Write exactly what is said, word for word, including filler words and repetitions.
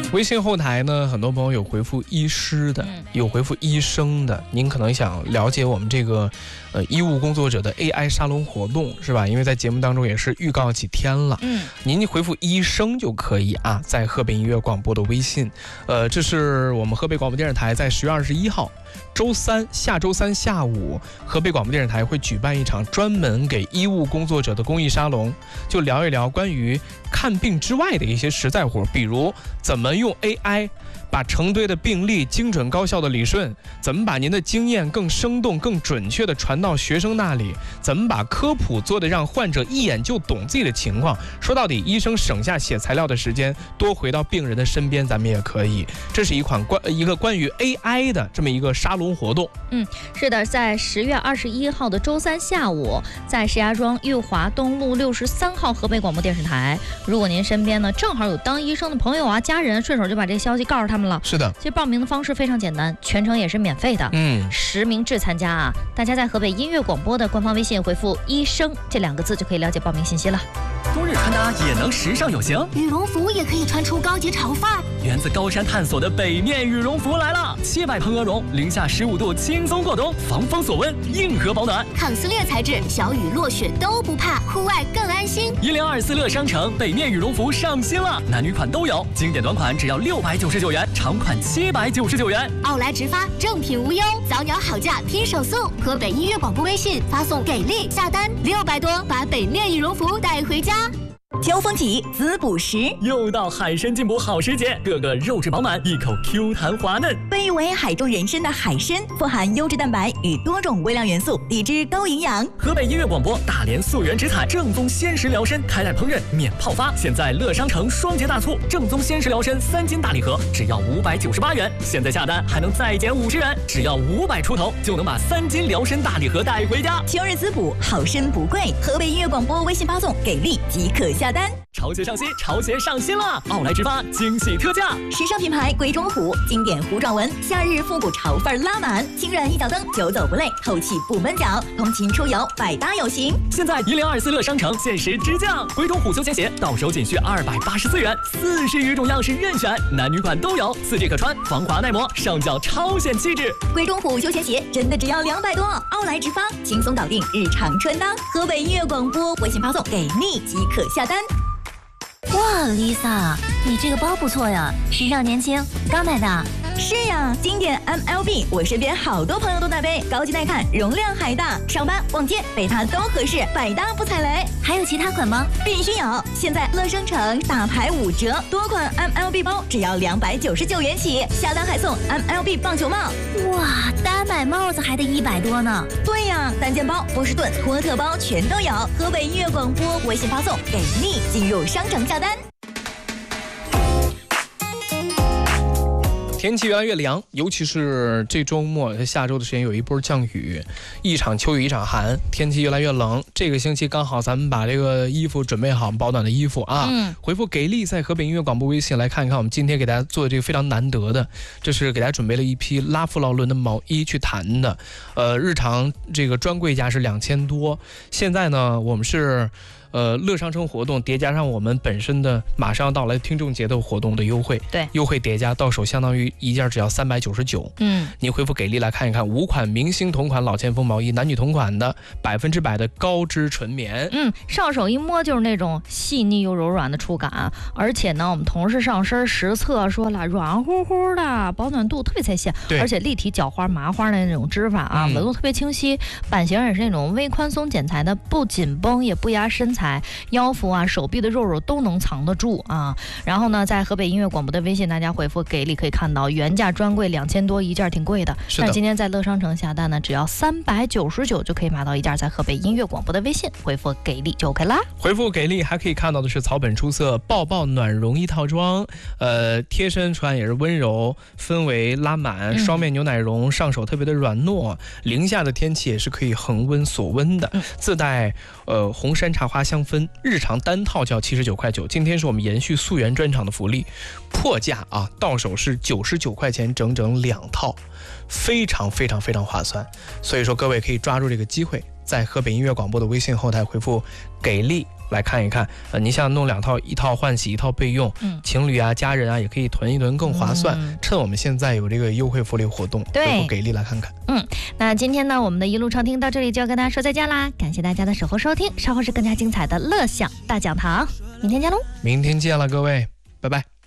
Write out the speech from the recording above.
微信后台呢，很多朋友有回复医师的， 嗯、 有回复医生的。您可能想了解我们这个呃医务工作者的 A I 沙龙活动是吧？因为在节目当中也是预告几天了。 嗯， 您回复医生就可以啊，在河北音乐广播的微信。呃，这是我们河北广播电视台在十月二十一号周三下周三下午，河北广播电视台会举办一场专门给医务工作者的公益沙龙，就聊一聊关于看病之外的一些实在活，比如怎么用 A I 把成堆的病例精准高效的理顺，怎么把您的经验更生动更准确的传到学生那里，怎么把科普做得让患者一眼就懂自己的情况。说到底，医生省下写材料的时间，多回到病人的身边，咱们也可以。这是一款关一个关于 A I 的这么一个沙龙活动。 嗯，是的，在十月二十一号的周三下午，在石家庄裕华东路六十三号河北广播电视台。如果您身边呢正好有当医生的朋友啊、家人，顺手就把这个消息告诉他们了。 是的， 其实报名的方式非常简单，全程也是免费的。 嗯， 实名制参加啊，大家在河北音乐广播的官方微信回复“医生”这两个字就可以了解报名信息了。 冬日穿搭也能时尚有型， 羽绒服也可以穿出高级潮范儿。 源自高山探索的北面羽绒服来了，七百蓬鹅绒，零下十五度轻松过冬，防风锁温，硬核保暖， 抗撕裂材质，小雨落雪都不怕，户外更安心。 一零二四乐商城北面羽绒服上新了，男女款都有，经典短款只要六百九十九元，长款七百九十九元。 奥莱直发，正品无忧，早鸟好价拼手速。河北音乐广播微信发送给力下单六百多，把北面羽绒服带回家。 交风体滋补食， 又到海参进补好时节，个个肉质饱满，一口 Q 弹滑嫩。 被誉为海中人参的海参，富含优质蛋白与多种微量元素，抵制高营养。 河北音乐广播大连溯源直采正宗鲜食疗参，开袋烹饪免泡发。现在乐商城双节大促，正宗鲜食疗参三斤大礼盒只要五百九十八元，现在下单还能再减五十元，只要五百出头就能把三斤疗参大礼盒带回家。 秋日滋补，好参不贵。河北音乐广播微信发送给力即可下单。 潮鞋上新，潮鞋上新了！奥莱直发惊喜特价， 时尚品牌鬼冢虎，经典虎爪纹，夏日复古潮范拉满，轻软一脚蹬，久走不累，透气不闷脚，通勤出游百搭有型。 现在一零二四乐商城限时直降，鬼冢虎休闲鞋到手仅需二百八十四元，四十余种样式任选，男女款都有，四季可穿，防滑耐磨，上脚超显气质。 鬼冢虎休闲鞋真的只要两百多，奥莱直发轻松搞定日常穿搭。河北音乐广播微信发送给力即可下单。 哇 ，Lisa， 你这个包不错呀，时尚年轻，刚买的。 是呀，经典 M L B， 我身边好多朋友都在背，高级耐看，容量还大，上班逛街背它都合适，百搭不踩雷。 还有其他款吗？ 必须有！现在乐商城大牌五折，多款 M L B 包只要两百九十九元起，下单还送 M L B 棒球帽。 哇，单买帽子还得一百多呢。 对呀，单肩包、波士顿、托特包全都有。河北音乐广播微信发送给力，进入商城下单。 天气越来越凉，尤其是这周末下周的时间有一波降雨，一场秋雨一场寒，天气越来越冷。这个星期刚好咱们把这个衣服准备好，保暖的衣服啊。嗯，回复给力在河北音乐广播微信来看一看，我们今天给大家做的这个非常难得的，这是给大家准备了一批拉夫劳伦的毛衣去弹的，呃，日常这个专柜价是两千多，现在呢我们是。呃，乐商城活动叠加上我们本身的马上要到来听众节的活动的优惠， 对， 优惠叠加到手相当于一件只要三百九十九。嗯，你回复给力来看一看，五款明星同款老前锋毛衣，男女同款的，百分之百的高织纯棉。 嗯，上手一摸就是那种细腻又柔软的触感，而且呢，我们同事上身实测说了，软乎乎的，保暖度特别在线，而且立体绞花麻花的那种织法啊，纹路特别清晰，版型也是那种微宽松剪裁的，不紧绷也不压身材。腰腹啊手臂的肉肉都能藏得住啊。然后呢，在河北音乐广播的微信大家回复给力可以看到，原价专柜两千多一件，挺贵的，但今天在乐商城下单呢，只要三百九十九就可以买到一件，在河北音乐广播的微信回复给力就 OK 啦。 回复给力还可以看到的是草本出色抱抱暖绒衣套装，呃贴身穿也是温柔，氛围拉满，双面牛奶绒，上手特别的软糯，零下的天气也是可以恒温锁温的，自带呃红山茶花香氛，日常单套就要七十九块九。今天是我们延续溯源专场的福利，破价啊，到手是九十九块钱，整整两套，非常非常非常划算。所以说各位可以抓住这个机会，在河北音乐广播的微信后台回复给力来看一看。呃，你想弄两套，一套换洗，一套备用， 嗯， 情侣啊、家人啊也可以囤一囤，更划算。 嗯、 趁我们现在有这个优惠福利活动， 对， 给力来看看。 嗯，那今天呢，我们的一路畅听到这里就要跟大家说再见啦，感谢大家的守候收听，稍后是更加精彩的乐享大讲堂，明天见喽！ 明天见了，各位，拜拜。